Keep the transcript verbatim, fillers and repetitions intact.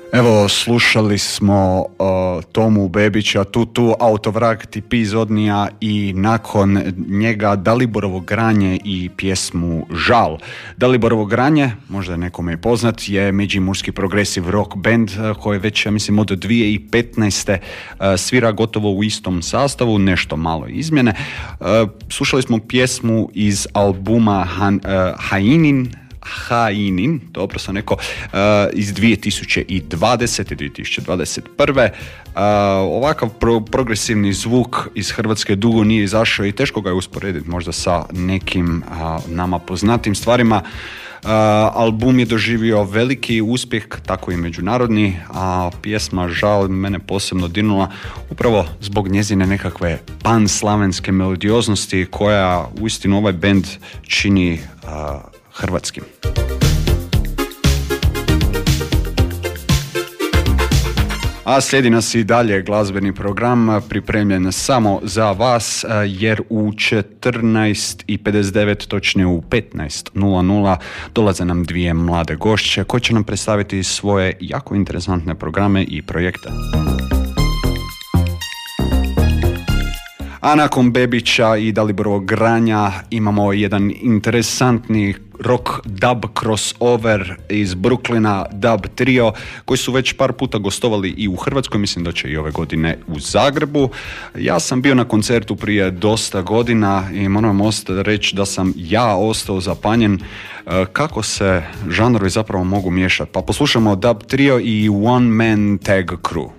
Evo, slušali smo uh, Tomu Bebića, Tu Tu, Autovrag, Tipi iz Odnija i nakon njega Daliborovo granje i pjesmu Žal. Daliborovo granje, možda nekome je poznat, je međimurski progresive rock band uh, koji već, ja mislim, od dvije tisuće petnaeste. Uh, svira gotovo u istom sastavu, nešto malo izmjene. Uh, slušali smo pjesmu iz albuma Han, uh, Hainin, Hainin, dobro sam rekao, uh, iz dvije tisuće dvadesete. dvije tisuće dvadeset prve. Uh, ovakav pro- progresivni zvuk iz Hrvatske dugo nije izašao i teško ga je usporediti možda sa nekim uh, nama poznatim stvarima. Uh, album je doživio veliki uspjeh, tako i međunarodni, a pjesma Žal mene posebno dirnula upravo zbog njezine nekakve panslavenske melodioznosti koja uistinu ovaj bend čini uh, hrvatskim. A slijedi nas i dalje glazbeni program pripremljen samo za vas, jer u četrnaest i pedeset devet, točnije u petnaest nula nula, dolaze nam dvije mlade gošće koje će nam predstaviti svoje jako interesantne programe i projekte. A nakon Bebića i Daliborovog granja imamo jedan interesantni rock dub crossover iz Brooklyna, Dub Trio, koji su već par puta gostovali i u Hrvatskoj, mislim da će i ove godine u Zagrebu. Ja sam bio na koncertu prije dosta godina i moram reći da sam ja ostao zapanjen kako se žanrovi zapravo mogu miješati. Pa poslušamo Dub Trio i One Man Tag Crew.